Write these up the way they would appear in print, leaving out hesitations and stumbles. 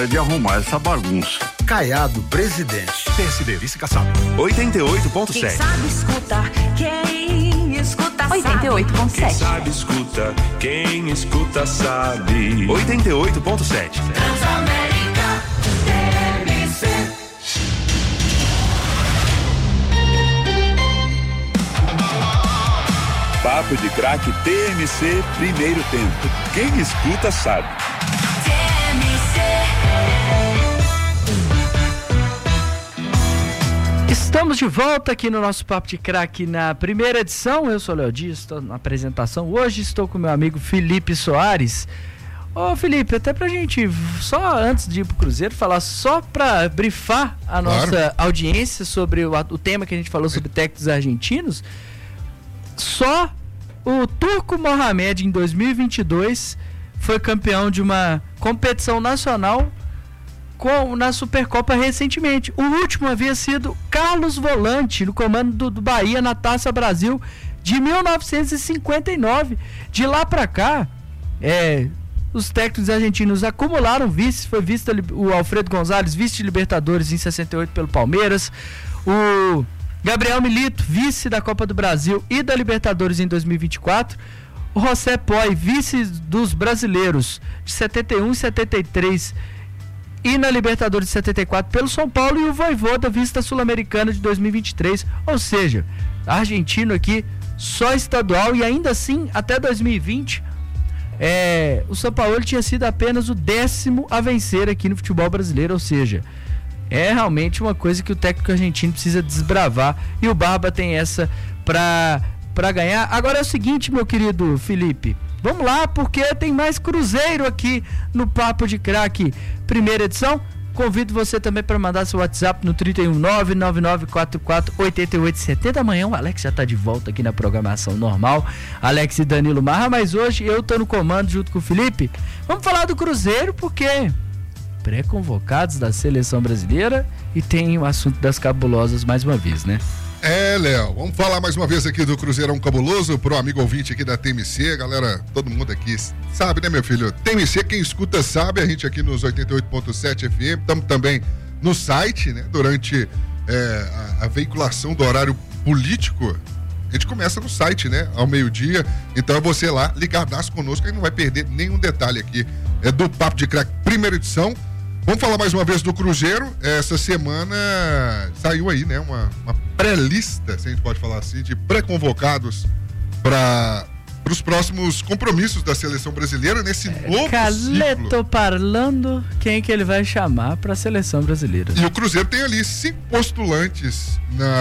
de arrumar essa bagunça. Caiado, presidente. PSD, vice-caçado. 88.7. Quem sabe escutar, quem escuta sabe. 88.7. Quem sabe escuta, quem escuta sabe. 88.7. Transamérica, TMC. Papo de Craque TMC, primeiro tempo. Quem escuta sabe. Estamos de volta aqui no nosso Papo de Craque na primeira edição. Eu sou o Léo Dias, estou na apresentação. Hoje estou com meu amigo Felipe Soares. Ô Felipe, até pra gente, só antes de ir pro Cruzeiro, falar só pra brifar a nossa audiência sobre o tema que a gente falou sobre técnicos argentinos. Só o Turco Mohamed em 2022 foi campeão de uma competição nacional na Supercopa recentemente. O último havia sido Carlos Volante, no comando do Bahia na Taça Brasil de 1959. De lá pra cá, os técnicos argentinos acumularam vices. Foi visto o Alfredo Gonzalez, vice de Libertadores em 68 pelo Palmeiras. O Gabriel Milito, vice da Copa do Brasil e da Libertadores em 2024. O José Poi, vice dos brasileiros de 71 e 73 e na Libertadores de 74 pelo São Paulo, e o Vojvoda, vice da Sul-Americana de 2023. Ou seja, argentino aqui só estadual, e ainda assim, até 2020, o São Paulo tinha sido apenas o 10º a vencer aqui no futebol brasileiro. Ou seja, é realmente uma coisa que o técnico argentino precisa desbravar, e o Barba tem essa pra ganhar. Agora é o seguinte, meu querido Felipe, vamos lá, porque tem mais Cruzeiro aqui no Papo de Craque, primeira edição. Convido você também para mandar seu WhatsApp no 319-9944-8870. Amanhã o Alex já está de volta aqui na programação normal, Alex e Danilo Marra, mas hoje eu tô no comando junto com o Felipe. Vamos falar do Cruzeiro, porque pré-convocados da seleção brasileira, e tem o assunto das cabulosas mais uma vez, né? Léo, vamos falar mais uma vez aqui do Cruzeirão Cabuloso pro amigo ouvinte aqui da TMC, galera, todo mundo aqui sabe, né, meu filho? TMC, quem escuta sabe, a gente aqui nos 88.7 FM, estamos também no site, né, durante a veiculação do horário político, a gente começa no site, né, ao meio-dia, então é você lá, ligadaço conosco, que não vai perder nenhum detalhe aqui, do Papo de Craque, primeira edição. Vamos falar mais uma vez do Cruzeiro. Essa semana saiu aí, né, uma pré-lista, se a gente pode falar assim, de pré-convocados para os próximos compromissos da seleção brasileira nesse novo Caleto ciclo. Parlando, quem que ele vai chamar para a seleção brasileira? E o Cruzeiro tem ali 5 postulantes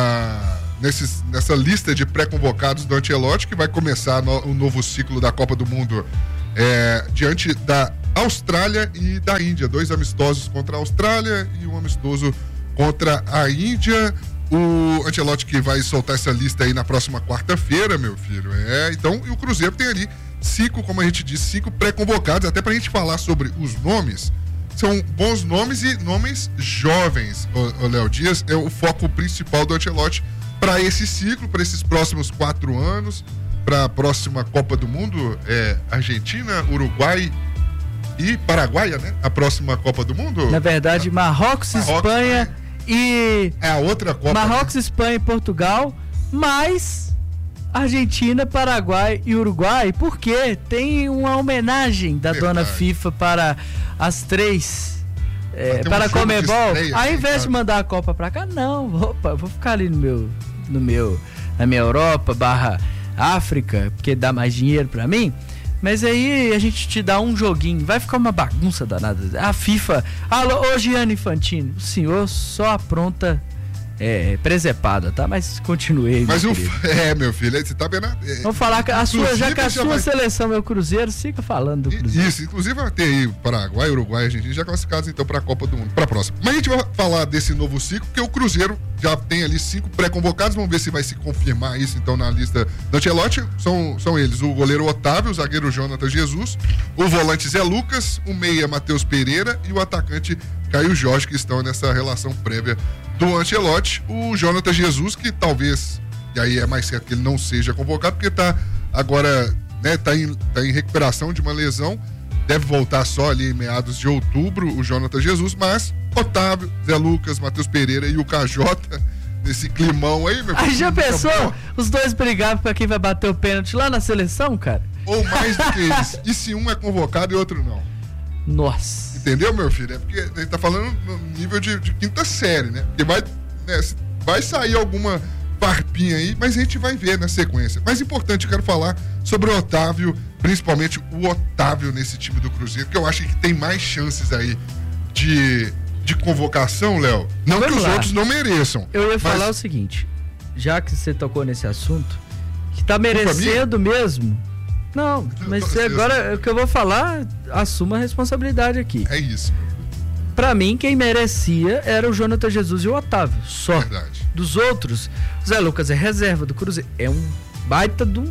nessa lista de pré-convocados do Ancelotti, que vai começar o novo ciclo da Copa do Mundo diante da Austrália e da Índia, 2 amistosos contra a Austrália e um amistoso contra a Índia. O Ancelotti que vai soltar essa lista aí na próxima quarta-feira, meu filho. Então, e o Cruzeiro tem ali 5, como a gente disse, 5 pré-convocados, até pra gente falar sobre os nomes. São bons nomes e nomes jovens, o Léo Dias, é o foco principal do Ancelotti para esse ciclo, para esses próximos 4 anos, para a próxima Copa do Mundo, Argentina, Uruguai e Paraguai, né? A próxima Copa do Mundo. Na verdade, Marrocos, Espanha e... É a outra Copa. Marrocos, né? Espanha e Portugal, mais Argentina, Paraguai e Uruguai, porque tem uma homenagem da dona FIFA para as 3... para a Conmebol. Ao invés de mandar a Copa pra cá, não, vou ficar ali na minha Europa / África, porque dá mais dinheiro pra mim. Mas aí a gente te dá um joguinho, vai ficar uma bagunça danada. A FIFA, ô Gianni Infantino, o senhor só apronta presepada, tá? Mas continuei. Mas meu filho, você tá vendo? Vamos falar que a sua seleção é o Cruzeiro, fica falando do Cruzeiro. Isso, inclusive vai ter aí Paraguai, Uruguai, Argentina já classificados então pra Copa do Mundo, pra próxima. Mas a gente vai falar desse novo ciclo, porque o Cruzeiro já tem ali 5 pré-convocados, vamos ver se vai se confirmar isso então na lista do Ancelotti. São eles, o goleiro Otávio, o zagueiro Jonathan Jesus, o volante Zé Lucas, o meia Matheus Pereira e o atacante Caio Jorge, que estão nessa relação prévia do Ancelotti. O Jonathan Jesus, que talvez, e aí é mais certo que ele não seja convocado, porque tá agora, né, tá em recuperação de uma lesão, deve voltar só ali em meados de outubro, o Jonathan Jesus, mas Otávio, Zé Lucas, Matheus Pereira e o KJ, nesse climão aí, meu filho. Aí já pensou? Os dois brigavam pra quem vai bater o pênalti lá na seleção, cara? Ou mais do que isso. E se um é convocado e outro não? Nossa. Entendeu, meu filho? É porque a gente tá falando no nível de quinta série, né? Porque vai sair alguma farpinha aí, mas a gente vai ver na sequência. Mais importante, eu quero falar sobre o Otávio, principalmente o Otávio nesse time do Cruzeiro, que eu acho que tem mais chances aí de convocação, Léo. Não que os outros não mereçam. Eu ia falar o seguinte, já que você tocou nesse assunto, que tá merecendo mesmo. Não, mas agora o que eu vou falar, assuma a responsabilidade aqui. É isso. Pra mim, quem merecia era o Jonathan Jesus e o Otávio, só. Verdade. Dos outros, o Zé Lucas é reserva do Cruzeiro, é um baita de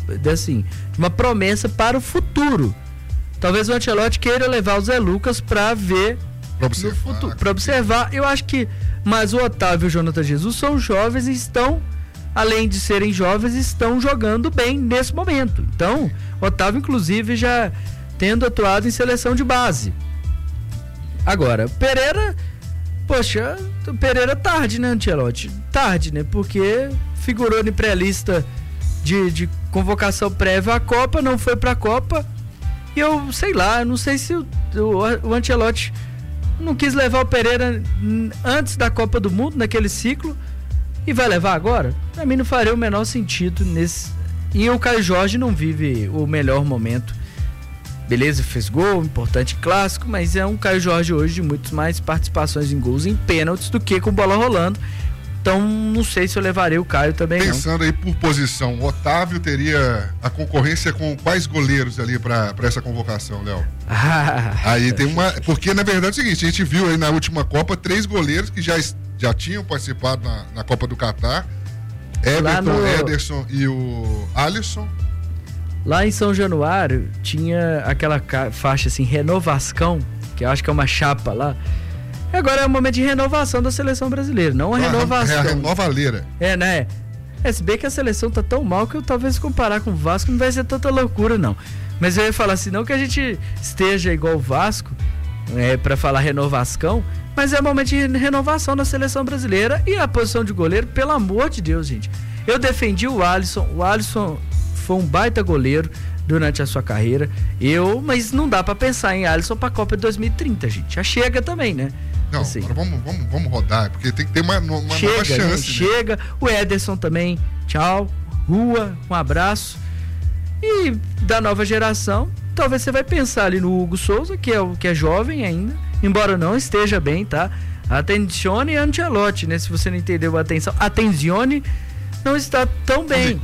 uma promessa para o futuro. Talvez o Ancelotti queira levar o Zé Lucas pra ver no futuro, pra observar. Eu acho que, mas o Otávio e o Jonathan Jesus são jovens e estão, além de serem jovens, estão jogando bem nesse momento. Então, o Otávio, inclusive, já tendo atuado em seleção de base. Agora, Pereira, poxa, Pereira tarde, né, Ancelotti? Tarde, né? Porque figurou em pré-lista de convocação prévia à Copa, não foi pra Copa. E eu, sei lá, não sei se o Ancelotti não quis levar o Pereira antes da Copa do Mundo, naquele ciclo, e vai levar agora? Pra mim não faria o menor sentido nesse. E o Caio Jorge não vive o melhor momento. Beleza, fez gol, importante clássico, mas é um Caio Jorge hoje de muito mais participações em gols, em pênaltis, do que com bola rolando. Então não sei se eu levaria o Caio também. Pensando aí por posição, o Otávio teria a concorrência com quais goleiros ali pra essa convocação, Léo? Aí tem uma... Porque na verdade é o seguinte, a gente viu aí na última Copa 3 goleiros que já tinham participado na Copa do Catar. Everton, Ederson e o Alisson. Lá em São Januário tinha aquela faixa assim, Renovascão, que eu acho que é uma chapa lá. Agora é o momento de renovação da seleção brasileira, não a renovação. É a renovaleira. É, né? Se bem que a seleção tá tão mal que eu talvez comparar com o Vasco não vai ser tanta loucura, não. Mas eu ia falar assim, não que a gente esteja igual o Vasco, pra falar renovascão, mas é o momento de renovação da seleção brasileira e a posição de goleiro, pelo amor de Deus, gente. Eu defendi o Alisson foi um baita goleiro durante a sua carreira, mas não dá pra pensar em Alisson pra Copa de 2030, gente. Já chega também, né? Não, assim. Agora vamos rodar, porque tem que ter uma nova chance. Né? Chega, o Ederson também, tchau, Rua, um abraço. E da nova geração, talvez você vai pensar ali no Hugo Souza, que é jovem ainda, embora não esteja bem, tá? Attenzione e Ancelotti, né? Se você não entendeu a atenção, Attenzione não está tão bem.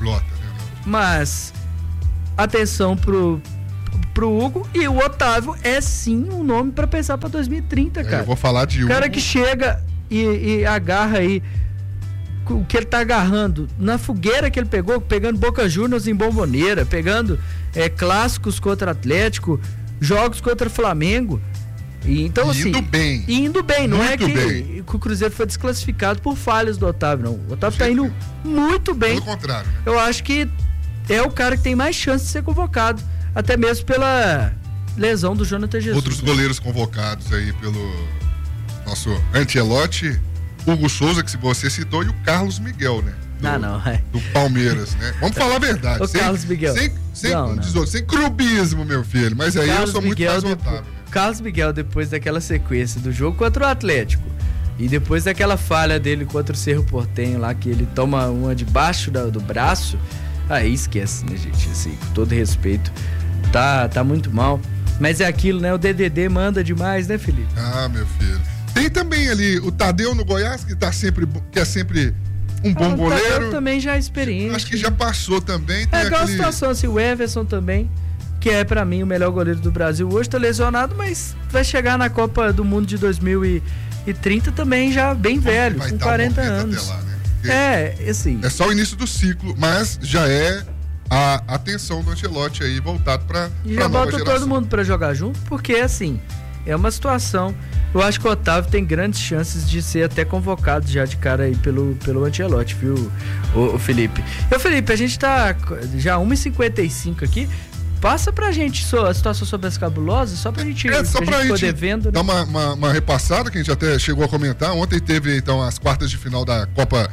Mas atenção pro Hugo, e o Otávio é sim um nome pra pensar pra 2030, cara. Eu vou falar de Hugo. O cara que chega e agarra aí o que ele tá agarrando na fogueira que ele pegou, pegando Boca Juniors em Bomboneira, pegando clássicos contra Atlético, jogos contra Flamengo. E, então, indo bem, não é que o Cruzeiro foi desclassificado por falhas do Otávio, não. O Otávio tá indo muito bem. Pelo contrário, né? Eu acho que é o cara que tem mais chance de ser convocado, até mesmo pela lesão do Jonathan Jesus. Outros goleiros convocados aí pelo nosso Ancelotti, Hugo Souza, que você citou, e o Carlos Miguel, né? Do Palmeiras, né? Vamos falar a verdade. Carlos Miguel. Sem clubismo, meu filho. Mas aí Carlos eu sou muito mais Otávio. Né? Carlos Miguel, depois daquela sequência do jogo contra o Atlético e depois daquela falha dele contra o Cerro Porteño lá, que ele toma uma debaixo do braço, aí esquece, né, gente? Assim, com todo respeito, tá muito mal. Mas é aquilo, né? O DDD manda demais, né, Felipe? Ah, meu filho. Tem também ali o Tadeu no Goiás, que é sempre um bom goleiro. O Tadeu também já é experiente. Acho que já passou também. Tem aquela situação assim, o Everson também, que é pra mim o melhor goleiro do Brasil hoje, tá lesionado, mas vai chegar na Copa do Mundo de 2030 também já bem velho, com 40 anos. Até lá, né? Assim. É só o início do ciclo, mas já é a atenção do Ancelotti aí voltado pra já nova bota geração. Todo mundo pra jogar junto, porque assim, é uma situação. Eu acho que o Otávio tem grandes chances de ser até convocado já de cara aí pelo Ancelotti, viu, o Felipe? Felipe, a gente tá já 1h55 aqui. passa pra gente a situação sobre as cabulosas, só pra gente, só pra gente poder vendo, né? Dar uma repassada, que a gente até chegou a comentar. Ontem teve, então, as quartas de final da Copa,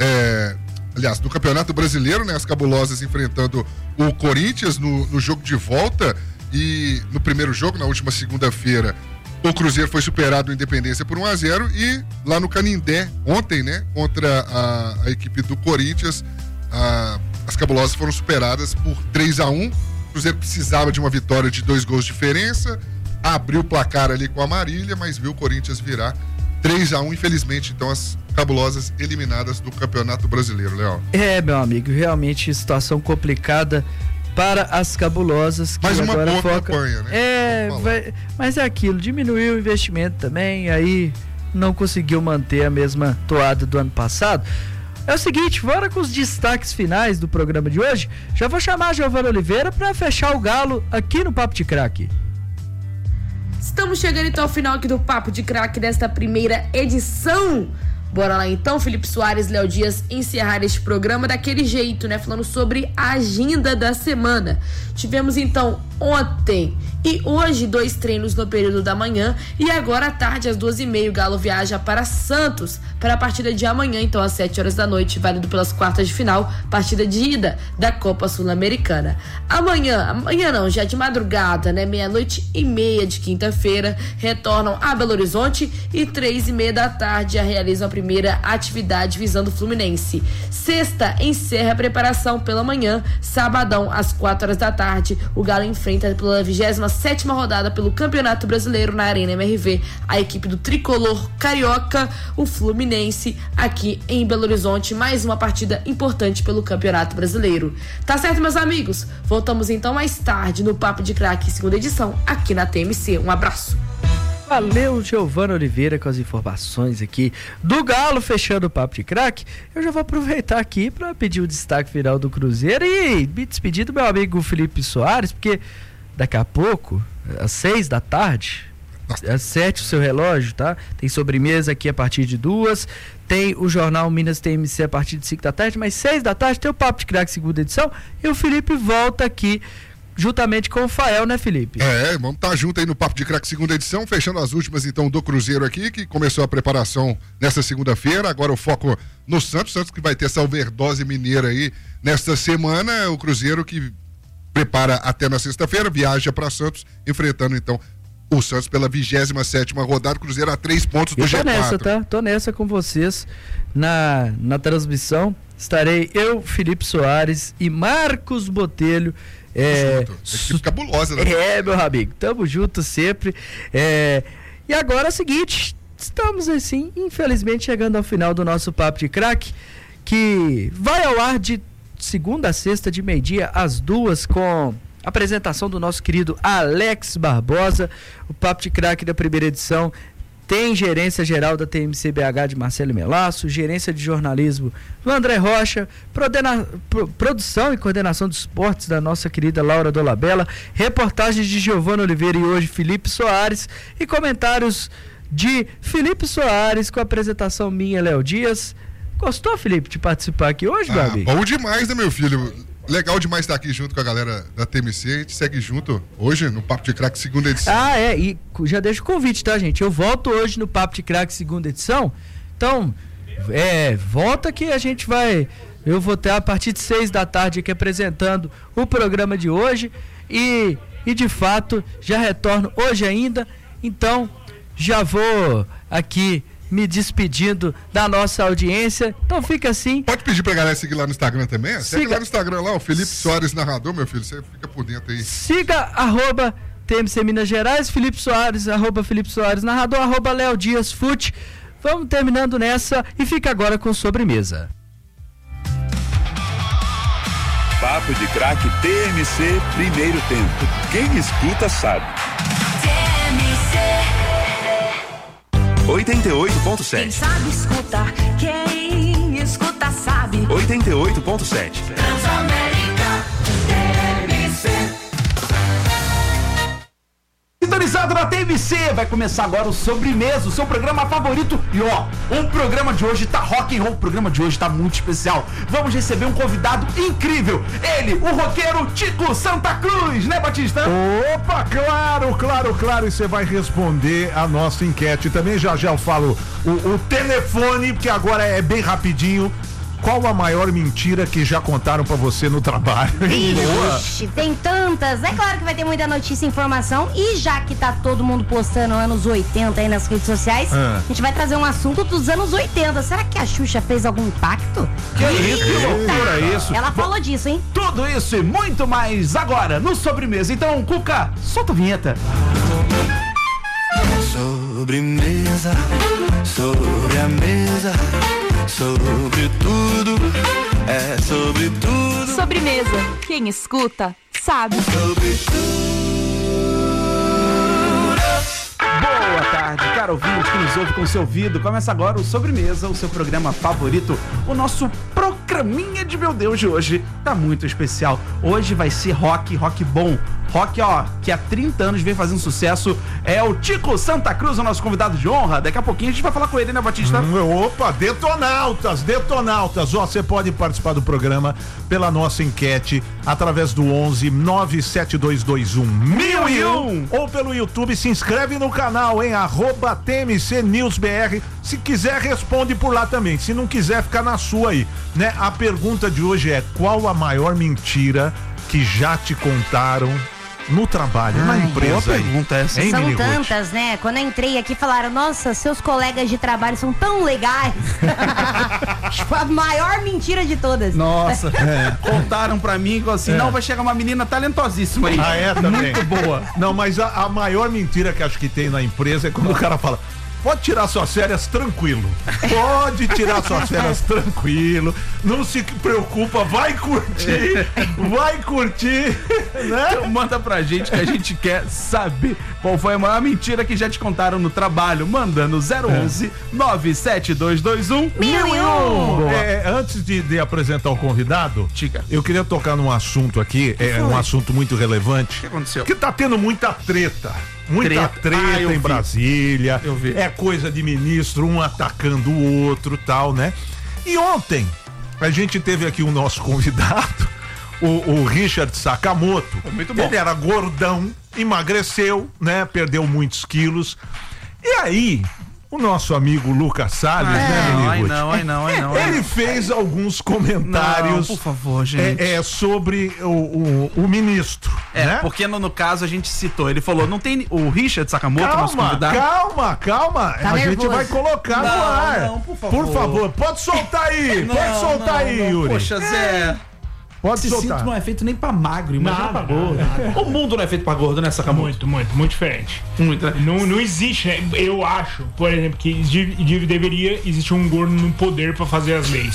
do Campeonato Brasileiro, né? As cabulosas enfrentando o Corinthians no jogo de volta. E no primeiro jogo, na última segunda-feira, o Cruzeiro foi superado no Independência por 1-0 e lá no Canindé, ontem, né? Contra a equipe do Corinthians, as cabulosas foram superadas por 3-1. O Cruzeiro precisava de uma vitória de 2 gols de diferença, abriu o placar ali com a Marília, mas viu o Corinthians virar 3-1. Infelizmente, então, as cabulosas eliminadas do Campeonato Brasileiro, Léo. Meu amigo, realmente situação complicada para as cabulosas. Que mais uma agora boa campanha, né? Mas é aquilo, diminuiu o investimento também, aí não conseguiu manter a mesma toada do ano passado. É o seguinte, bora com os destaques finais do programa de hoje. Já vou chamar a Giovana Oliveira para fechar o galo aqui no Papo de Craque. Estamos chegando então ao final aqui do Papo de Craque desta primeira edição. Bora lá então, Felipe Soares, Léo Dias, encerrar este programa daquele jeito, né? Falando sobre a agenda da semana. Tivemos então ontem e hoje 2 treinos no período da manhã e agora à tarde às 12h30 o Galo viaja para Santos para a partida de amanhã, então às 7 horas da noite, válido pelas quartas de final, partida de ida da Copa Sul-Americana. Amanhã não, já de madrugada, né? 00:30 de quinta-feira, retornam a Belo Horizonte e 3h30 da tarde já realizam a primeira atividade visando o Fluminense. Sexta encerra a preparação pela manhã, sabadão às 4 horas da tarde, o Galo enfrenta pela 27ª rodada pelo Campeonato Brasileiro na Arena MRV a equipe do tricolor carioca, o Fluminense, aqui em Belo Horizonte. Mais uma partida importante pelo Campeonato Brasileiro. Tá certo, meus amigos? Voltamos então mais tarde no Papo de Craque, segunda edição, aqui na TMC. Um abraço. Valeu, Giovana Oliveira, com as informações aqui do Galo, fechando o Papo de Craque. Eu já vou aproveitar aqui para pedir o destaque final do Cruzeiro e me despedir do meu amigo Felipe Soares, porque daqui a pouco, às 6 da tarde, às 7 o seu relógio, tá? Tem sobremesa aqui a partir de 2, tem o Jornal Minas TMC a partir de 5 da tarde, mas 6 da tarde tem o Papo de Craque, segunda edição, e o Felipe volta aqui juntamente com o Fael, né, Felipe? Vamos estar junto aí no Papo de Craque, segunda edição, fechando as últimas então do Cruzeiro aqui, que começou a preparação nessa segunda-feira. Agora o foco no Santos que vai ter essa overdose mineira aí nesta semana. O Cruzeiro que prepara até na sexta-feira, viaja para Santos, enfrentando então o Santos pela 27ª rodada. Cruzeiro a 3 pontos do G4. Tô nessa, tá? Tô nessa com vocês na transmissão. Estarei eu, Felipe Soares e Marcos Botelho. Equipe cabulosa, né? Meu amigo, tamo junto sempre. E agora é o seguinte, estamos assim, infelizmente, chegando ao final do nosso Papo de Craque, que vai ao ar de segunda a sexta, de 12h às 2h, com a apresentação do nosso querido Alex Barbosa. O Papo de Craque da primeira edição tem gerência geral da TMCBH de Marcelo Melasso, gerência de jornalismo do André Rocha, produção e coordenação de esportes da nossa querida Laura Dolabella, reportagens de Giovana Oliveira e hoje Felipe Soares, e comentários de Felipe Soares com a apresentação minha, Léo Dias. Gostou, Felipe, de participar aqui hoje, meu amigo? Bom demais, né, meu filho? Legal demais estar aqui junto com a galera da TMC. A gente segue junto hoje no Papo de Craque, segunda edição. E já deixo o convite, tá, gente? Eu volto hoje no Papo de Craque, segunda edição. Então, volta que a gente vai... Eu vou ter a partir de 6 da tarde aqui apresentando o programa de hoje e de fato já retorno hoje ainda. Então, já vou aqui me despedindo da nossa audiência. Então fica assim. Pode pedir pra galera seguir lá no Instagram também? Segue lá no Instagram, lá, o Felipe Soares Narrador, meu filho. Você fica por dentro aí. Siga @TMC Minas Gerais, Felipe Soares, @Felipe Soares Narrador, @Léo Dias Fute. Vamos terminando nessa e fica agora com sobremesa. Papo de Craque TMC, primeiro tempo. Quem escuta sabe. 88.7. Quem sabe escutar, quem escuta sabe. 88.7. Transamérica TMC. gurizada da TMC, vai começar agora o Sobremesa, o seu programa favorito. E ó, o programa de hoje tá rock and roll, o programa de hoje tá muito especial. Vamos receber um convidado incrível, ele, o roqueiro Tico Santa Cruz, né, Batista? Opa, claro, e você vai responder a nossa enquete também. Já eu falo o telefone, porque agora é bem rapidinho. Qual a maior mentira que já contaram pra você no trabalho? Ixi, tem tantas. É claro que vai ter muita notícia e informação. E já que tá todo mundo postando anos 80 aí nas redes sociais, a gente vai trazer um assunto dos anos 80. Será que a Xuxa fez algum impacto? Que isso, que loucura isso. Ela falou disso, hein? Tudo isso e muito mais agora no Sobremesa. Então, Cuca, solta a vinheta. Sobremesa, sobre a mesa, sobre tudo, é sobre tudo. Sobremesa. Quem escuta, sabe. Sobre tudo. Boa tarde, caro ouvinte que nos ouve com o seu ouvido. Começa agora o Sobremesa, o seu programa favorito. O nosso programinha de meu Deus de hoje tá muito especial. Hoje vai ser rock bom. Rock, ó, que há 30 anos vem fazendo sucesso. É o Tico Santa Cruz, o nosso convidado de honra. Daqui a pouquinho a gente vai falar com ele, né, Batista? Opa, detonautas. Ó, você pode participar do programa pela nossa enquete através do 11 97221 1001 ou pelo YouTube. Se inscreve no canal, hein? @TMC News BR. Se quiser, responde por lá também. Se não quiser, fica na sua aí, né? A pergunta de hoje é: qual a maior mentira que já te contaram no trabalho, na empresa? Boa pergunta essa. Hein, São Miniguti? tantas, né? Quando eu entrei aqui, falaram: nossa, seus colegas de trabalho são tão legais. Tipo, a maior mentira de todas. Nossa, contaram pra mim assim, não, vai chegar uma menina talentosíssima aí. Ah, é? Também. Muito boa. Não, mas a maior mentira que acho que tem na empresa é quando o cara fala: pode tirar suas férias tranquilo. Pode tirar suas férias tranquilo. Não se preocupa, vai curtir, né? Então manda pra gente que a gente quer saber qual foi a maior mentira que já te contaram no trabalho. Manda no 011 97221 1001. Antes de apresentar o convidado, Diga. eu queria tocar num assunto aqui, um assunto muito relevante. O que aconteceu? Que tá tendo muita treta. Muita treta eu em vi. Brasília. Eu vi. É coisa de ministro, um atacando o outro, tal, né? E ontem a gente teve aqui o nosso convidado, o Richard Sakamoto. Muito bom. Ele era gordão, emagreceu, né? Perdeu muitos quilos. E aí, o nosso amigo Lucas Salles, né, Miniguti? Ai não. Ele fez alguns comentários. Não, por favor, gente. Sobre o ministro. Né? Porque no caso a gente citou, ele falou, não tem o Richard Sakamoto, nosso convidado. Calma. Tá a nervoso. gente vai colocar no ar. Não, por favor. Por favor, pode soltar aí. Yuri. Poxa, Zé. Pode Esse soltar. cinto não é feito nem pra magro, imagina pra gordo. O mundo não é feito pra gordo, né, Sakamoto? Muito diferente. Muito, né? Não existe, né? Eu acho, por exemplo, que deveria existir um gordo no poder pra fazer as leis.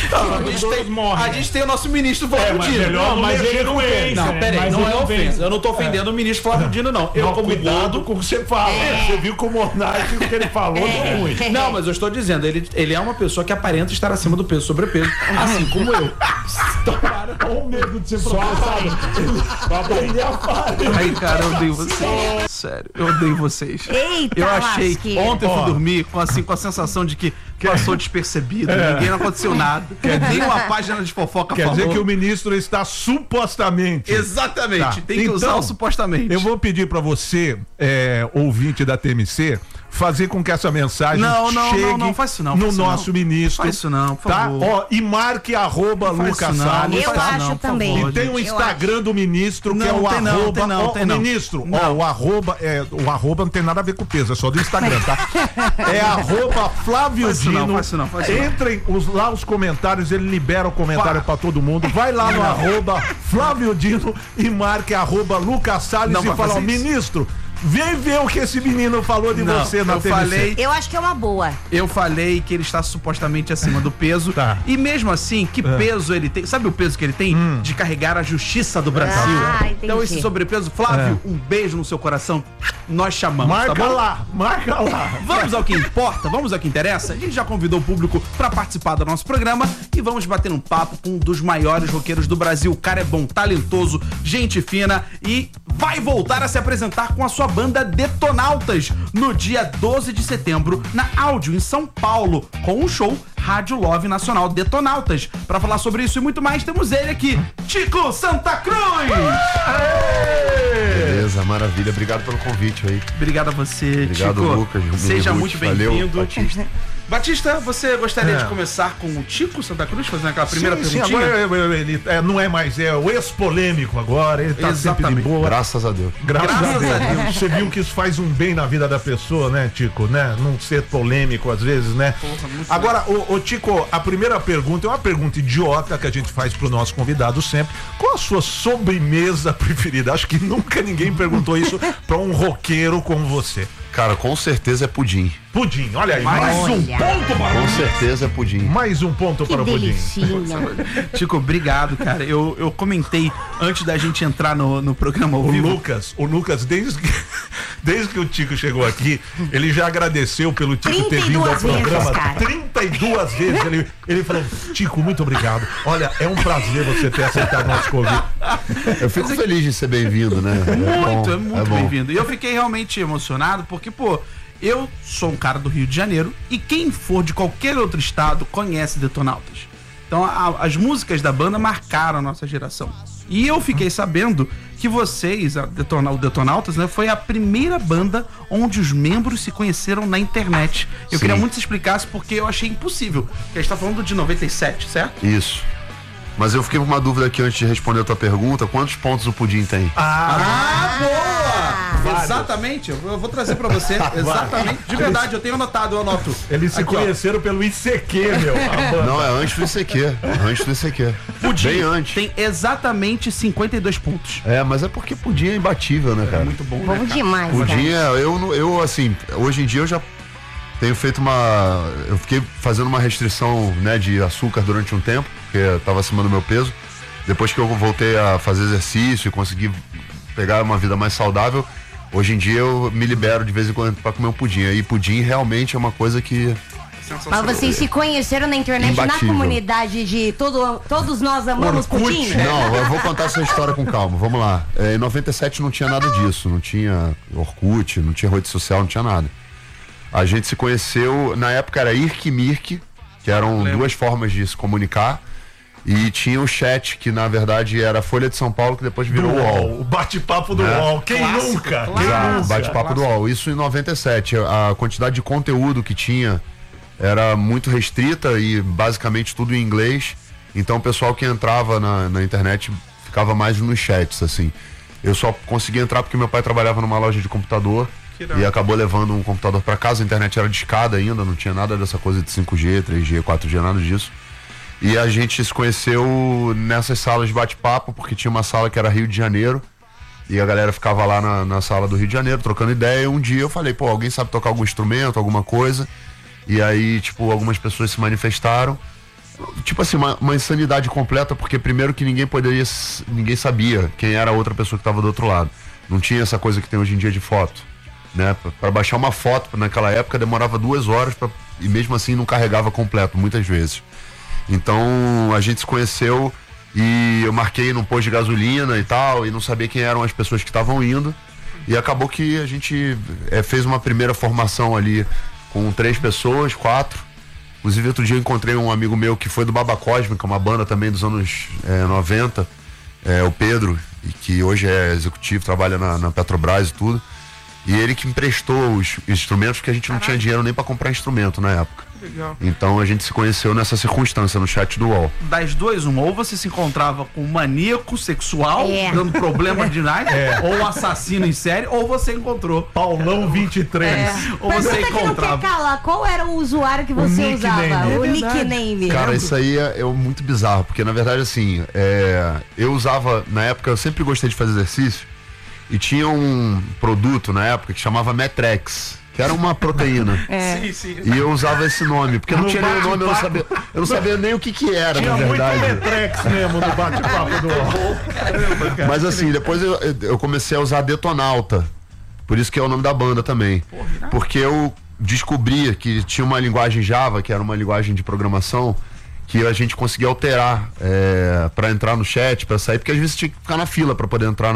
A gente tem o nosso ministro Flávio mas Dino. melhor mas ele não é. Não, peraí, não é ofensa. Eu não tô ofendendo o ministro Flávio Dino, não. Eu, como Cuidado gordo. com o que você fala. Você viu que o monarca, o que ele falou não ruim. Não, mas eu estou dizendo, ele é uma pessoa que aparenta estar acima do peso, sobrepeso, assim como eu. Então, para. Olha o medo de ser processado. Ele aparece. Ai, cara, eu odeio vocês. Sério, eu odeio vocês. Eita, Eu achei, lasqueira. ontem eu fui dormir com a sensação de que passou despercebido, ninguém não aconteceu nada. Nem uma página de fofoca Quer falou. dizer que o ministro está supostamente. Exatamente, Tá. tem que usar Então, o supostamente. Eu vou pedir pra você, ouvinte da TMC, fazer com que essa mensagem chegue não, faz isso não, no faz isso nosso não. ministro. Faz isso não, por tá? favor. Ó, e marque @Lucas Salles. Eu tá? acho também. E tem o Instagram do ministro, que é o tem não, arroba. tem não, Ó, tem não. Ministro, Não. ó, o arroba não tem nada a ver com o peso, é só do Instagram, tá? É @Flávio Faz isso não, Dino. faz isso não, faz isso não. Entrem lá os comentários, ele libera o comentário pra todo mundo. Vai lá no @Flávio Dino e marque @Lucas Salles Não e vai fala: ó, fazer isso. ministro, vem ver o que esse menino falou de Não, você na eu TMC. falei- Eu acho que é uma boa. Eu falei que ele está supostamente acima do peso. Tá. E mesmo assim, que peso ele tem? Sabe o peso que ele tem? De carregar a justiça do Brasil. Ah, entendi. Então esse sobrepeso, Flávio, um beijo no seu coração. Nós chamamos, Marca tá bom? marca lá. Vamos ao que importa, vamos ao que interessa. A gente já convidou o público para participar do nosso programa e vamos bater um papo com um dos maiores roqueiros do Brasil. O cara é bom, talentoso, gente fina e vai voltar a se apresentar com a sua banda Detonautas no dia 12 de setembro na Áudio, em São Paulo, com um show Rádio Love Nacional Detonautas. Pra falar sobre isso e muito mais, temos ele aqui, Tico Santa Cruz! Beleza, maravilha. Obrigado pelo convite aí. Obrigado a você, Obrigado, Tico. Lucas. Seja muito bem-vindo. Batista. Batista, você gostaria de começar com o Tico Santa Cruz, fazendo aquela primeira perguntinha? Sim, agora ele não é mais, é o ex-polêmico agora, ele tá sempre de boa. Graças a Deus. Graças a Deus. Você viu que isso faz um bem na vida da pessoa, né, Tico, né? Não ser polêmico às vezes, né? Agora, o Tico, a primeira pergunta é uma pergunta idiota que a gente faz pro nosso convidado sempre. Qual a sua sobremesa preferida? Acho que nunca ninguém perguntou isso pra um roqueiro como você. Cara, com certeza é pudim. Pudim, olha aí, mais um ponto para o Com certeza é pudim. Mais um ponto para o pudim. Tico, obrigado, cara. Eu comentei antes da gente entrar no programa ao vivo. O Lucas, desde que o Tico chegou aqui, ele já agradeceu pelo Tico ter vindo ao programa 32 vezes. Ele falou, Tico, muito obrigado. Olha, é um prazer você ter aceitado nosso convite. Eu fico feliz de ser bem-vindo, né? Muito bem-vindo. E eu fiquei realmente emocionado porque, pô, eu sou um cara do Rio de Janeiro e quem for de qualquer outro estado conhece Detonautas. Então as músicas da banda marcaram a nossa geração. E eu fiquei sabendo que vocês, o Detonautas, né, foi a primeira banda onde os membros se conheceram na internet. Eu queria muito que você explicasse porque eu achei impossível. Porque a gente tá falando de 97, certo? Isso. Mas eu fiquei com uma dúvida aqui antes de responder a tua pergunta. Quantos pontos o pudim tem? Boa! Exatamente, eu vou trazer pra você. Exatamente. De verdade, eu tenho anotado, eu anoto. Eles se conheceram pelo ICQ, meu. Não, é antes do ICQ. Antes do ICQ. Pudim bem antes. Tem exatamente 52 pontos. É, mas é porque pudim é imbatível, né, cara? É muito bom, Bom né, demais, Pudim cara. eu assim, hoje em dia eu já tenho feito eu fiquei fazendo uma restrição, né, de açúcar durante um tempo, porque eu tava acima do meu peso. Depois que eu voltei a fazer exercício e consegui pegar uma vida mais saudável, hoje em dia eu me libero de vez em quando pra comer um pudim. E pudim realmente é uma coisa que... Mas vocês se conheceram na internet, Imbatível. na comunidade de todos nós amamos pudim? Não, eu vou contar essa história com calma, vamos lá. Em 97 não tinha nada disso, não tinha Orkut, não tinha rede social, não tinha nada. A gente se conheceu, na época era Irk e Mirk, que eram duas formas de se comunicar. E tinha o chat, que na verdade era a Folha de São Paulo, que depois virou o UOL. O bate-papo do UOL. Quem nunca? Bate-papo do UOL. Isso em 97. A quantidade de conteúdo que tinha era muito restrita e basicamente tudo em inglês. Então o pessoal que entrava na internet ficava mais nos chats, assim. Eu só consegui entrar porque meu pai trabalhava numa loja de computador e acabou levando um computador para casa. A internet era discada ainda, não tinha nada dessa coisa de 5G, 3G, 4G, nada disso. E a gente se conheceu nessas salas de bate-papo, porque tinha uma sala que era Rio de Janeiro, e a galera ficava lá na sala do Rio de Janeiro, trocando ideia, e um dia eu falei, pô, alguém sabe tocar algum instrumento, alguma coisa? E aí, tipo, algumas pessoas se manifestaram, tipo assim, uma insanidade completa, porque primeiro que ninguém sabia quem era a outra pessoa que estava do outro lado. Não tinha essa coisa que tem hoje em dia de foto, né? Para baixar uma foto naquela época demorava 2 horas e mesmo assim não carregava completo, muitas vezes. Então a gente se conheceu e eu marquei num posto de gasolina e tal, e não sabia quem eram as pessoas que estavam indo, e acabou que a gente fez uma primeira formação ali com 3 pessoas, 4. Inclusive outro dia eu encontrei um amigo meu que foi do Baba Cósmica, uma banda também dos anos 90, o Pedro, e que hoje é executivo, trabalha na Petrobras e tudo, e ele que emprestou os instrumentos, porque a gente não tinha dinheiro nem para comprar instrumento na época. Legal. Então a gente se conheceu nessa circunstância, no chat do UOL. Das duas, uma, ou você se encontrava com um maníaco sexual, dando problema de night, ou um assassino em série, ou você encontrou Paulão 23. Ou você Pergunta que não encontrava. quer calar, qual era o usuário que você usava? O nickname. Cara, isso aí é muito bizarro, porque na verdade assim, eu usava, na época eu sempre gostei de fazer exercício, e tinha um produto na época que chamava Metrex, que era uma proteína. Sim. E eu usava esse nome, porque não tinha nem o nome, eu não sabia nem o que era, tinha na verdade. Tinha muito Metrex mesmo no bate-papo do UOL. Caramba, cara. Mas assim, depois eu comecei a usar Detonauta, por isso que é o nome da banda também. Porque eu descobri que tinha uma linguagem Java, que era uma linguagem de programação, que a gente conseguia alterar para entrar no chat, para sair, porque às vezes tinha que ficar na fila para poder entrar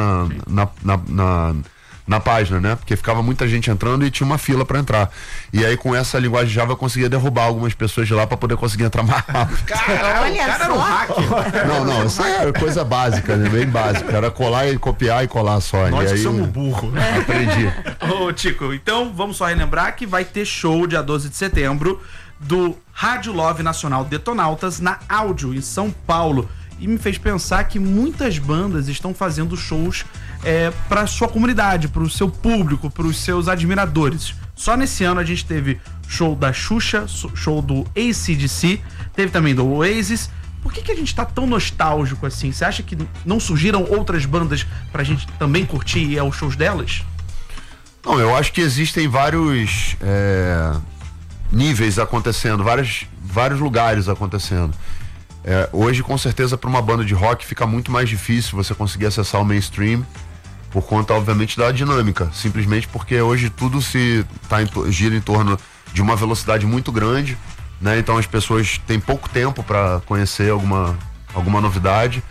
na página, né? Porque ficava muita gente entrando e tinha uma fila para entrar. E aí com essa linguagem Java eu conseguia derrubar algumas pessoas de lá para poder conseguir entrar mais rápido. Olha cara era um hacker. Não, isso é coisa básica, né? Bem básica. Era colar e copiar e colar só. Nós e que aí, somos burro. Aprendi. Ô, Tico, então vamos só relembrar que vai ter show dia 12 de setembro do Rádio Love Nacional Detonautas na Áudio, em São Paulo. E me fez pensar que muitas bandas estão fazendo shows para sua comunidade, para o seu público, para os seus admiradores. Só nesse ano a gente teve show da Xuxa, show do AC/DC, teve também do Oasis. Por que a gente tá tão nostálgico assim? Você acha que não surgiram outras bandas pra gente também curtir e ir aos shows delas? Não, eu acho que existem vários níveis acontecendo, vários lugares acontecendo. Hoje, com certeza, para uma banda de rock fica muito mais difícil você conseguir acessar o mainstream por conta, obviamente, da dinâmica. Simplesmente porque hoje tudo gira em torno de uma velocidade muito grande, né? Então as pessoas têm pouco tempo para conhecer alguma novidade.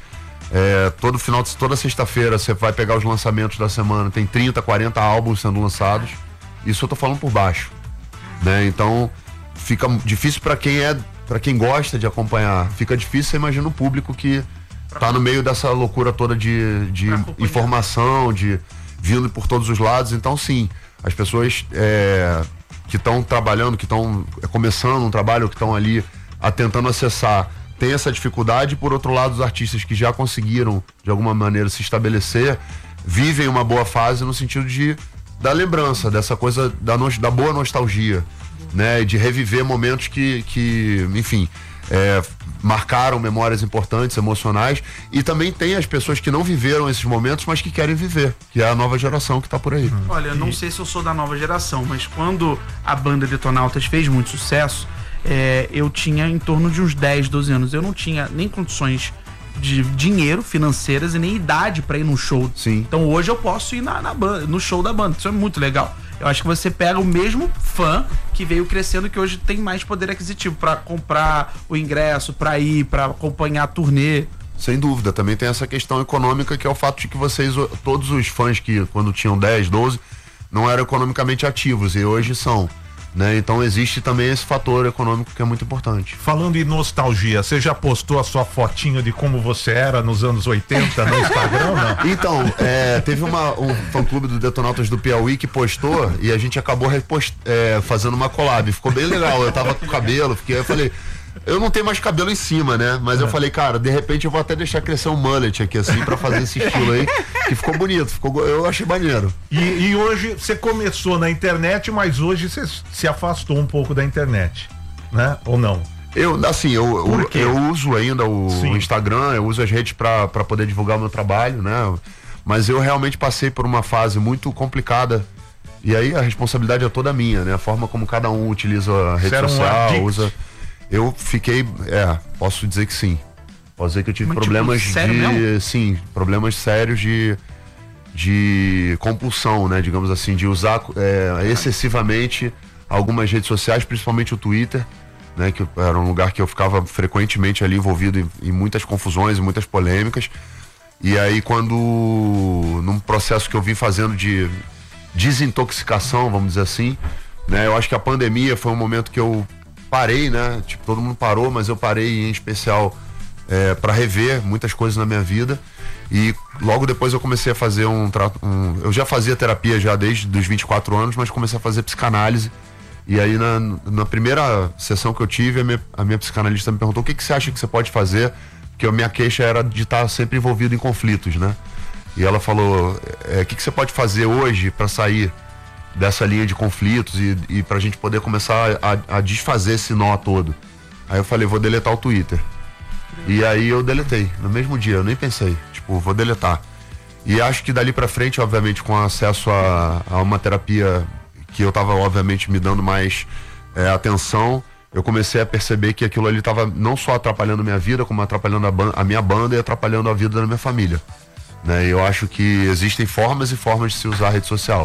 Toda sexta-feira você vai pegar os lançamentos da semana, tem 30, 40 álbuns sendo lançados. Isso eu tô falando por baixo, né? Então fica difícil para quem gosta de acompanhar. Fica difícil, você imagina o público que tá no meio dessa loucura toda de informação, vindo por todos os lados. Então sim, as pessoas que estão trabalhando, que estão começando um trabalho, que estão ali tentando acessar, tem essa dificuldade. Por outro lado, os artistas que já conseguiram de alguma maneira se estabelecer vivem uma boa fase no sentido da lembrança, dessa coisa da boa nostalgia, né? De reviver momentos que enfim, marcaram memórias importantes, emocionais. E também tem as pessoas que não viveram esses momentos, mas que querem viver, que é a nova geração que tá por aí. Olha, eu não sei se eu sou da nova geração, mas quando a banda Detonautas fez muito sucesso, eu tinha em torno de uns 10, 12 anos. Eu não tinha nem condições de dinheiro financeiras e nem idade pra ir num show. Sim. Então hoje eu posso ir no show da banda. Isso é muito legal. Eu acho que você pega o mesmo fã que veio crescendo, que hoje tem mais poder aquisitivo pra comprar o ingresso, pra ir, pra acompanhar a turnê. Sem dúvida, também tem essa questão econômica, que é o fato de que todos os fãs que quando tinham 10, 12, não eram economicamente ativos e hoje são, né? Então existe também esse fator econômico que é muito importante. Falando em nostalgia, você já postou a sua fotinha de como você era nos anos 80 no Instagram, não? Então, teve um fã-clube do Detonautas do Piauí que postou e a gente acabou fazendo uma collab. Ficou bem legal, eu tava com o cabelo, eu falei... Eu não tenho mais cabelo em cima, né? Mas eu falei, cara, de repente eu vou até deixar crescer um mullet aqui, assim, pra fazer esse estilo aí, que ficou bonito, eu achei maneiro. E hoje, você começou na internet, mas hoje você se afastou um pouco da internet, né? Ou não? Eu uso ainda o Instagram, eu uso as redes pra poder divulgar o meu trabalho, né? Mas eu realmente passei por uma fase muito complicada. E aí a responsabilidade é toda minha, né? A forma como cada um utiliza a rede social, usa... Eu fiquei, posso dizer que sim. Posso dizer que eu tive problemas problemas sérios de compulsão, né? Digamos assim, de usar excessivamente algumas redes sociais, principalmente o Twitter, né? Que era um lugar que eu ficava frequentemente ali envolvido em muitas confusões e muitas polêmicas. E aí num processo que eu vim fazendo de desintoxicação, vamos dizer assim, né? Eu acho que a pandemia foi um momento que eu parei, né? Tipo, todo mundo parou, mas eu parei em especial para rever muitas coisas na minha vida. E logo depois eu comecei a fazer eu já fazia terapia já desde os 24 anos, mas comecei a fazer psicanálise. E aí na primeira sessão que eu tive, a minha psicanalista me perguntou: o que você acha que você pode fazer? Porque a minha queixa era de estar sempre envolvido em conflitos, né? E ela falou: o que você pode fazer hoje para sair dessa linha de conflitos e pra gente poder começar a desfazer esse nó todo? Aí eu falei: vou deletar o Twitter. E aí eu deletei, no mesmo dia, eu nem pensei, vou deletar. E acho que dali pra frente, obviamente, com acesso a uma terapia que eu tava, obviamente, me dando mais atenção, eu comecei a perceber que aquilo ali tava não só atrapalhando minha vida, como atrapalhando a minha banda e atrapalhando a vida da minha família, né? E eu acho que existem formas e formas de se usar a rede social.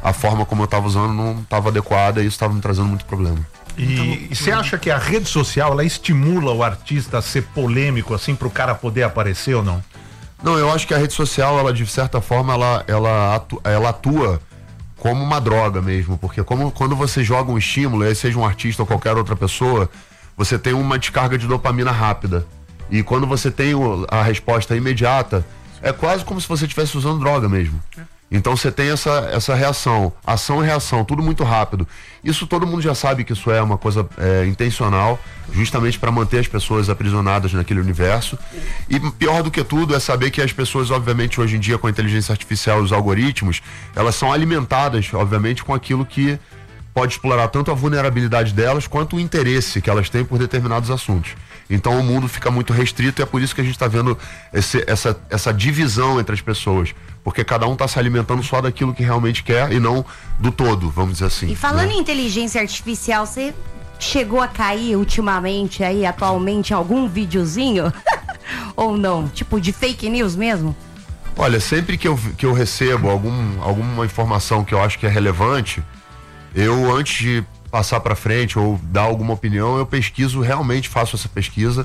a forma como eu tava usando não tava adequada e isso tava me trazendo muito problema. E você acha que a rede social, ela estimula o artista a ser polêmico, assim, pro cara poder aparecer ou não? Não, eu acho que a rede social, ela de certa forma, ela atua como uma droga mesmo, porque quando você joga um estímulo, aí seja um artista ou qualquer outra pessoa, você tem uma descarga de dopamina rápida. E quando você tem a resposta imediata, é quase como se você estivesse usando droga mesmo. Então você tem essa reação, ação e reação, tudo muito rápido. Isso todo mundo já sabe que isso é uma coisa intencional, justamente para manter as pessoas aprisionadas naquele universo. E pior do que tudo é saber que as pessoas, obviamente, hoje em dia com a inteligência artificial e os algoritmos, elas são alimentadas, obviamente, com aquilo que pode explorar tanto a vulnerabilidade delas quanto o interesse que elas têm por determinados assuntos. Então o mundo fica muito restrito e é por isso que a gente está vendo essa divisão entre as pessoas. Porque cada um está se alimentando só daquilo que realmente quer e não do todo, vamos dizer assim. E falando em inteligência artificial, você chegou a cair ultimamente aí, atualmente, em algum videozinho? Ou não? Tipo de fake news mesmo? Olha, sempre que eu recebo alguma informação que eu acho que é relevante, eu antes de passar para frente ou dar alguma opinião, eu pesquiso, realmente faço essa pesquisa.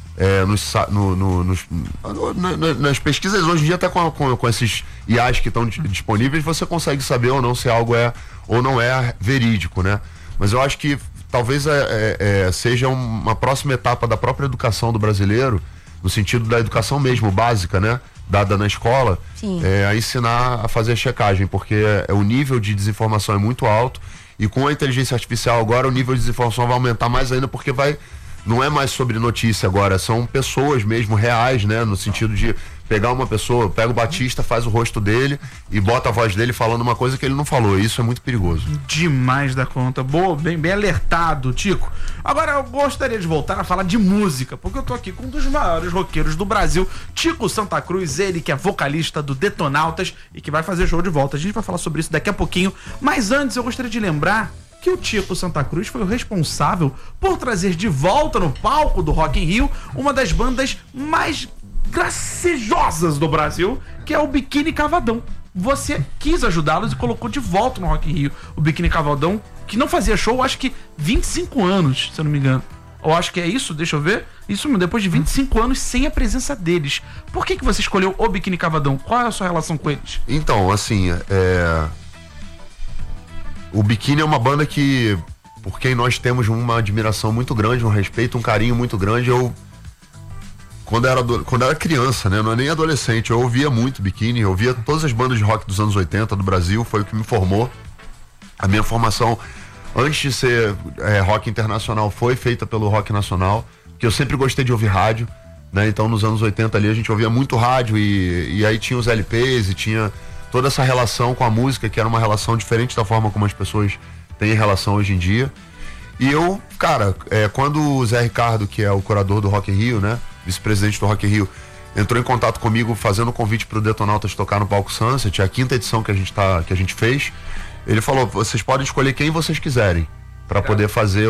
Nas pesquisas hoje em dia, até com esses IAs que estão disponíveis, você consegue saber ou não se algo é ou não é verídico, né? Mas eu acho que talvez seja uma próxima etapa da própria educação do brasileiro, no sentido da educação mesmo, básica, né? Dada na escola, a ensinar a fazer a checagem, porque o nível de desinformação é muito alto e com a inteligência artificial agora o nível de desinformação vai aumentar mais ainda, porque não é mais sobre notícia agora, são pessoas mesmo reais, né? No sentido de pegar uma pessoa, pega o Batista, faz o rosto dele e bota a voz dele falando uma coisa que ele não falou. Isso é muito perigoso. Demais da conta. Boa, bem alertado, Tico. Agora eu gostaria de voltar a falar de música, porque eu tô aqui com um dos maiores roqueiros do Brasil, Tico Santa Cruz, ele que é vocalista do Detonautas e que vai fazer show de volta. A gente vai falar sobre isso daqui a pouquinho, mas antes eu gostaria de lembrar que o Tico Santa Cruz foi o responsável por trazer de volta no palco do Rock in Rio uma das bandas mais gracejosas do Brasil, que é o Biquíni Cavadão. Você quis ajudá-los e colocou de volta no Rock in Rio o Biquíni Cavadão, que não fazia show, acho que 25 anos, se eu não me engano. Eu acho que é isso, deixa eu ver. Isso depois de 25 anos sem a presença deles. Por que você escolheu o Biquíni Cavadão? Qual é a sua relação com eles? Então, assim, o Biquíni é uma banda por quem nós temos uma admiração muito grande, um respeito, um carinho muito grande. Quando eu era criança, né? Não é nem adolescente, eu ouvia muito Biquíni, eu ouvia todas as bandas de rock dos anos 80 do Brasil, foi o que me formou. A minha formação, antes de ser rock internacional, foi feita pelo rock nacional, que eu sempre gostei de ouvir rádio, né? Então nos anos 80 ali a gente ouvia muito rádio e aí tinha os LPs e tinha toda essa relação com a música, que era uma relação diferente da forma como as pessoas têm relação hoje em dia. E eu, cara, quando o Zé Ricardo, que é o curador do Rock in Rio, né, vice-presidente do Rock in Rio, entrou em contato comigo fazendo um convite pro Detonautas tocar no Palco Sunset, a 5ª edição que a gente fez, ele falou, vocês podem escolher quem vocês quiserem para poder fazer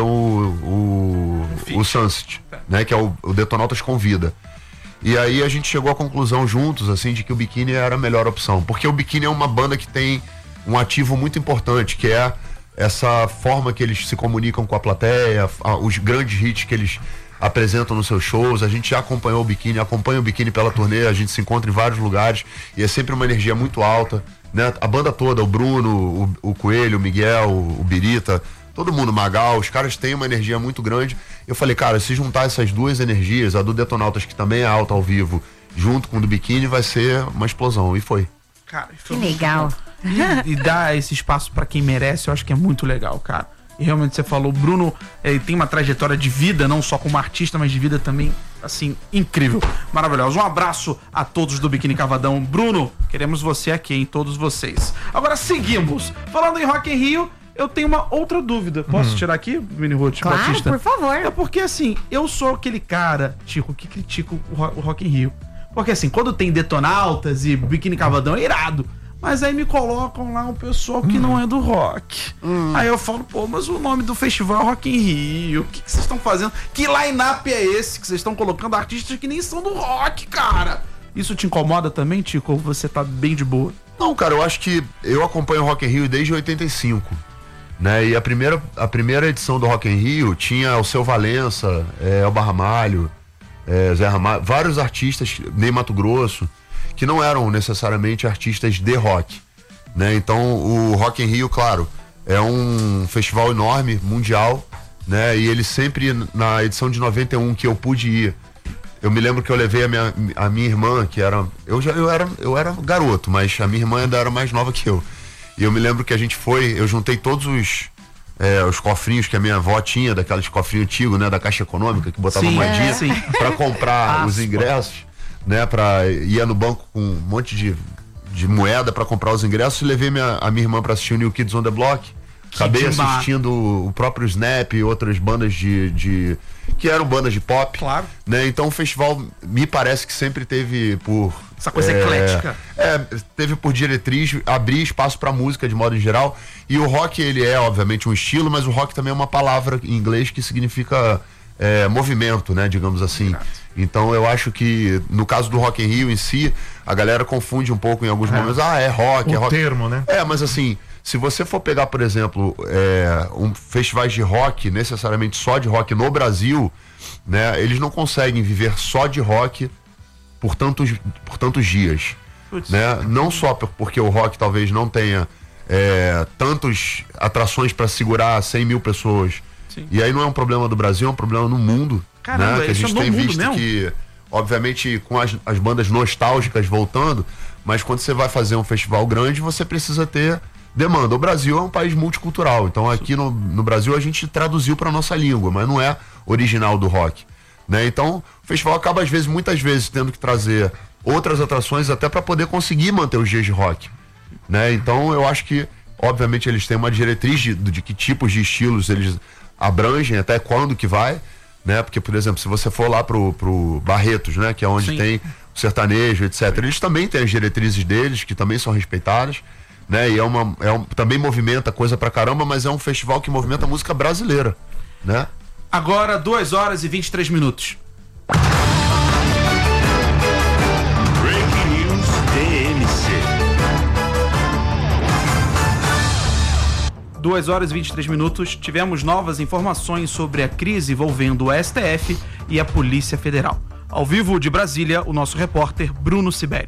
o Sunset, né, que é o Detonautas Convida. E aí a gente chegou à conclusão juntos, assim, de que o Biquíni era a melhor opção. Porque o Biquíni é uma banda que tem um ativo muito importante, que é essa forma que eles se comunicam com a plateia, os grandes hits que eles apresentam nos seus shows. A gente já acompanhou o Biquíni, acompanha o Biquíni pela turnê, a gente se encontra em vários lugares e é sempre uma energia muito alta, né? A banda toda, o Bruno, o Coelho, o Miguel, o Birita, todo mundo, Magal, os caras têm uma energia muito grande. Eu falei, cara, se juntar essas duas energias, a do Detonautas, que também é alta ao vivo, junto com o do Biquíni, vai ser uma explosão. E foi. Cara, que legal. E dar esse espaço pra quem merece, eu acho que é muito legal, cara. E realmente você falou, o Bruno tem uma trajetória de vida, não só como artista, mas de vida também, assim, incrível, maravilhoso. Um abraço a todos do Biquíni Cavadão. Bruno, queremos você aqui, hein? Todos vocês. Agora seguimos. Falando em Rock in Rio, eu tenho uma outra dúvida. Posso tirar aqui, Mini Ruth? Claro, Batista? por favor. É porque, assim, eu sou aquele cara, Tico, que critica o Rock in Rio. Porque, assim, quando tem Detonautas e Biquíni Cavadão, é irado. Mas aí me colocam lá um pessoal que não é do rock. Aí eu falo, pô, mas o nome do festival é Rock in Rio. O que vocês estão fazendo? Que line-up é esse que vocês estão colocando artistas que nem são do rock, cara? Isso te incomoda também, Tico? Ou você tá bem de boa? Não, cara, eu acho que eu acompanho o Rock in Rio desde 85, né? E a primeira edição do Rock in Rio tinha Alceu Valença, Elba Ramalho, Zé Ramalho, vários artistas, Ney Mato Grosso, que não eram necessariamente artistas de rock, né? Então o Rock in Rio, claro, é um festival enorme, mundial, né? E ele sempre, na edição de 91 que eu pude ir, eu me lembro que eu levei a minha irmã, que era... Eu era garoto, mas a minha irmã ainda era mais nova que eu. E eu me lembro que a gente foi, eu juntei todos os cofrinhos que a minha avó tinha, daqueles cofrinhos antigos, né? Da Caixa Econômica, que botava moedinha pra comprar os ingressos, né? Ia no banco com um monte de moeda pra comprar os ingressos e levei a minha irmã pra assistir o New Kids on the Block. Acabei assistindo o próprio Snap e outras bandas que eram bandas de pop. Claro. Né? Então o festival me parece que sempre teve por... Essa coisa eclética. Teve por diretriz abrir espaço pra música de modo em geral. E o rock, ele é obviamente um estilo, mas o rock também é uma palavra em inglês que significa movimento, né? Digamos assim. Exato. Então eu acho que no caso do Rock in Rio em si, a galera confunde um pouco em alguns momentos. É rock, é rock. Termo, né? Mas assim... Se você for pegar, por exemplo, festivais de rock, necessariamente só de rock no Brasil, né, eles não conseguem viver só de rock por tantos dias. Né? Não só porque o rock talvez não tenha tantas atrações para segurar 100 mil pessoas. Sim. E aí não é um problema do Brasil, é um problema no mundo. Caramba, né? Que a gente tem visto mesmo? Que, obviamente, com as bandas nostálgicas voltando, mas quando você vai fazer um festival grande, você precisa ter demanda. O Brasil é um país multicultural, então aqui no Brasil a gente traduziu para nossa língua, mas não é original do rock, né? Então o festival acaba muitas vezes tendo que trazer outras atrações até para poder conseguir manter os dias de rock, né? Então eu acho que obviamente eles têm uma diretriz de que tipos de estilos eles abrangem, até quando que vai, né? Porque, por exemplo, se você for lá pro Barretos, né, que é onde tem o sertanejo, etc, eles também têm as diretrizes deles que também são respeitadas, né? E também movimenta coisa pra caramba, mas é um festival que movimenta a música brasileira, né? Agora 2 horas e 23 minutos. Breaking News TMC. 2 horas e 23 minutos, tivemos novas informações sobre a crise envolvendo o STF e a Polícia Federal. Ao vivo de Brasília, o nosso repórter Bruno Sibério.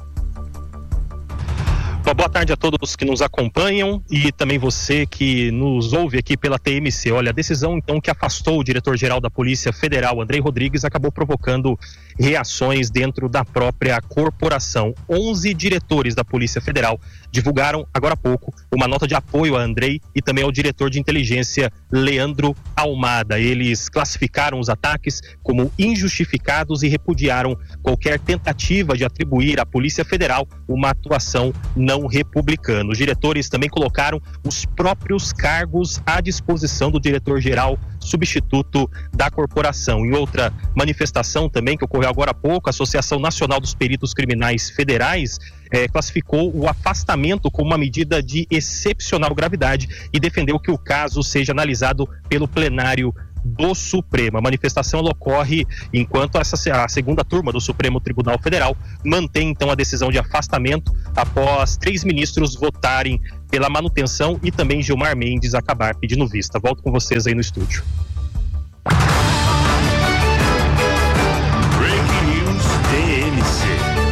Boa tarde a todos que nos acompanham e também você que nos ouve aqui pela TMC. Olha, a decisão então que afastou o diretor-geral da Polícia Federal, Andrei Rodrigues, acabou provocando reações dentro da própria corporação. 11 diretores da Polícia Federal divulgaram agora há pouco uma nota de apoio a Andrei e também ao diretor de inteligência Leandro Almada. Eles classificaram os ataques como injustificados e repudiaram qualquer tentativa de atribuir à Polícia Federal uma atuação não republicana. Os diretores também colocaram os próprios cargos à disposição do diretor-geral substituto da corporação. Em outra manifestação também que ocorreu agora há pouco, a Associação Nacional dos Peritos Criminais Federais classificou o afastamento como uma medida de excepcional gravidade e defendeu que o caso seja analisado pelo plenário do Supremo. A manifestação ocorre enquanto a segunda turma do Supremo Tribunal Federal mantém então a decisão de afastamento após 3 ministros votarem pela manutenção e também Gilmar Mendes acabar pedindo vista. Volto com vocês aí no estúdio. Breaking News TMC.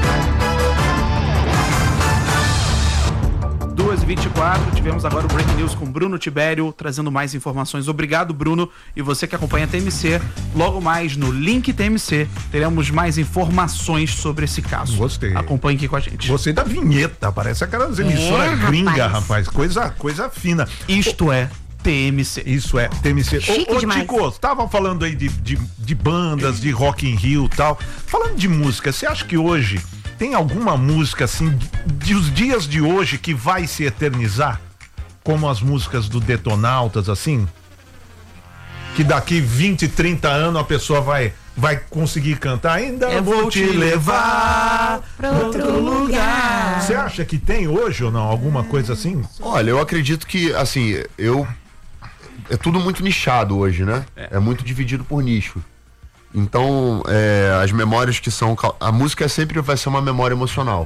2h24, tivemos agora o Breaking News com Bruno Tibério, trazendo mais informações. Obrigado, Bruno. E você que acompanha a TMC, logo mais no link TMC, teremos mais informações sobre esse caso. Gostei. Acompanhe aqui com a gente. Gostei da vinheta, parece aquelas emissoras gringas, rapaz. Coisa fina. Isto é TMC. Isso é TMC. Chique demais. Tico, tava falando aí de bandas, de Rock in Rio e tal. Falando de música, você acha que hoje tem alguma música assim dos dias de hoje que vai se eternizar? Como as músicas do Detonautas, assim? Que daqui 20, 30 anos a pessoa vai conseguir cantar. Ainda eu vou te levar pra outro lugar. Você acha que tem hoje ou não? Alguma coisa assim? Olha, eu acredito que, assim, é tudo muito nichado hoje, né? É muito dividido por nicho. Então, as memórias que são... A música sempre vai ser uma memória emocional,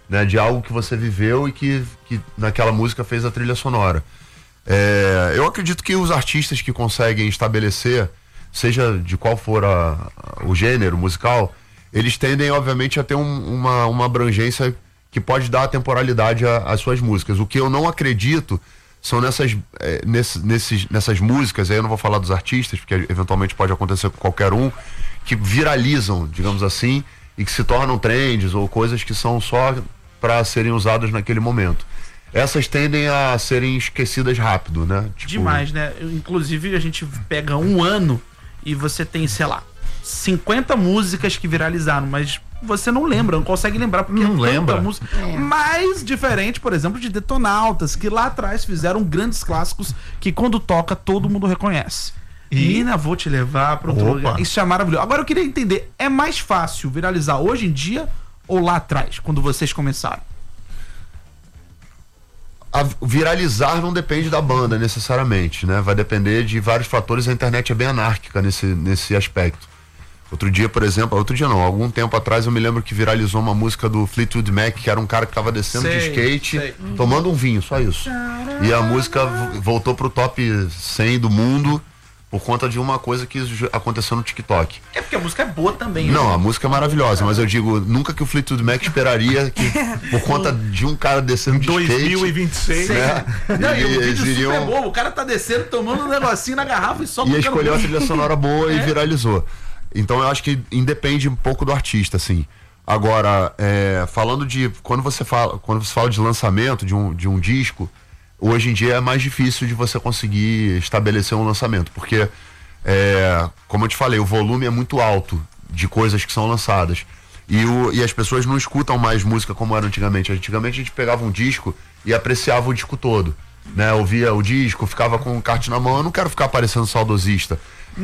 né? De algo que você viveu e que naquela música fez a trilha sonora. Eu acredito que os artistas que conseguem estabelecer, seja de qual for o gênero musical, eles tendem, obviamente, a ter uma abrangência que pode dar temporalidade às suas músicas. O que eu não acredito são nessas músicas, aí eu não vou falar dos artistas, porque eventualmente pode acontecer com qualquer um, que viralizam, digamos assim, e que se tornam trends ou coisas que são só para serem usadas naquele momento. Essas tendem a serem esquecidas rápido, né? Demais, né? Inclusive, a gente pega um ano e você tem, sei lá, 50 músicas que viralizaram, mas você não lembra, não consegue lembrar porque não lembra. Música. Mais diferente, por exemplo, de Detonautas, que lá atrás fizeram grandes clássicos que quando toca todo mundo reconhece. Nina, vou te levar para outro lugar. Isso é maravilhoso. Agora eu queria entender, é mais fácil viralizar hoje em dia ou lá atrás, quando vocês começaram? Viralizar não depende da banda necessariamente, né? Vai depender de vários fatores. A internet é bem anárquica nesse aspecto. Outro dia, por exemplo, algum tempo atrás eu me lembro que viralizou uma música do Fleetwood Mac, que era um cara que tava descendo de skate, tomando um vinho, só isso. E a música voltou pro top 100 do mundo por conta de uma coisa que aconteceu no TikTok. É porque a música é boa também. Não, né? a música é maravilhosa, mas eu digo, nunca que o Fleetwood Mac esperaria que, por conta de um cara descendo de 2026, skate... né? Não, e o vídeo super bom, o cara tá descendo, tomando um negocinho na garrafa e só... E escolheu a trilha sonora boa e viralizou. Então eu acho que independe um pouco do artista, assim. Agora, falando de... Quando você fala de lançamento de um disco, hoje em dia é mais difícil de você conseguir estabelecer um lançamento, porque, como eu te falei, o volume é muito alto de coisas que são lançadas. E as pessoas não escutam mais música como era antigamente. Antigamente a gente pegava um disco e apreciava o disco todo, né? Ouvia o disco, ficava com o kart na mão. Eu não quero ficar parecendo saudosista.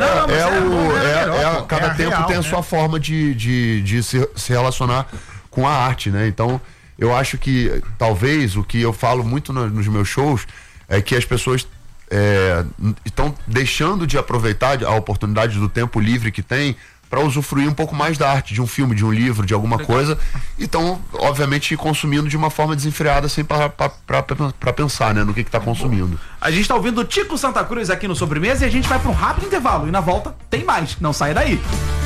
Cada tempo real, tem a sua forma de se relacionar com a arte, né? Então, eu acho que talvez o que eu falo muito nos meus shows é que as pessoas estão deixando de aproveitar a oportunidade do tempo livre que tem para usufruir um pouco mais da arte, de um filme, de um livro, de alguma coisa, e estão, obviamente, consumindo de uma forma desenfreada, sem parar para pensar, né, no que tá consumindo. A gente tá ouvindo o Tico Santa Cruz aqui no Sobremesa e a gente vai para um rápido intervalo, e na volta tem mais, não sai daí.